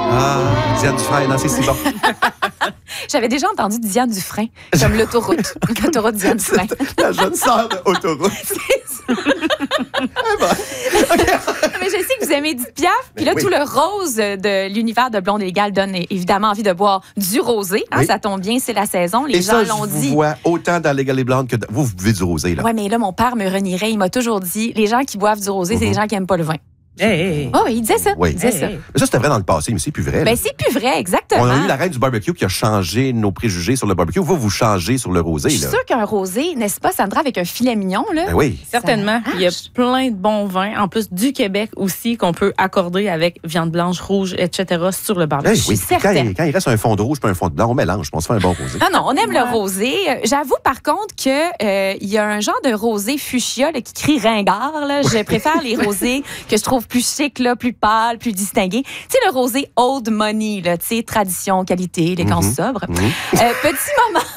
Diane Dufresne, non, c'est si bon. J'avais déjà entendu Diane Dufresne, comme l'autoroute. L'autoroute Diane Dufresne. La jeune sœur de Autoroute. Mais je sais que vous aimez Edith Piaf. Puis là, oui. tout le rose de l'univers de Blonde et Légale donne évidemment envie de boire du rosé. Hein, Oui. ça tombe bien, c'est la saison. Les Et gens ça, l'ont je vous dit. vois autant dans Légal et Blonde que vous buvez du rosé, là. Oui, mais là, mon père me renierait. Il m'a toujours dit, les gens qui boivent du rosé, c'est les gens qui n'aiment pas le vin. Hey. Oh, il disait ça. Oui. Il disait ça. Mais ça, c'était vrai dans le passé, mais c'est plus vrai. là. Ben, c'est plus vrai, exactement. On a eu la reine du barbecue qui a changé nos préjugés sur le barbecue. Vous changez sur le rosé, Je suis là. sûre qu'un rosé, n'est-ce pas, Sandra, avec un filet mignon, là? Ben oui. Certainement. Ça Il y a marche. plein de bons vins, en plus du Québec aussi, qu'on peut accorder avec viande blanche, rouge, etc. sur le barbecue. Hey, oui. suis certaine. Quand il reste un fond de rouge et un fond de blanc, on mélange, puis on se fait un bon rosé. Ah non, on aime le rosé. J'avoue, par contre, que il y a un genre de rosé fuchsia là, qui crie ringard. Là. Je préfère les rosés que je trouve plus chic, là, plus pâles, plus distingués. Tu sais, le rosé old money, là, tu sais, tradition, qualité, élégance sobre. Petit moment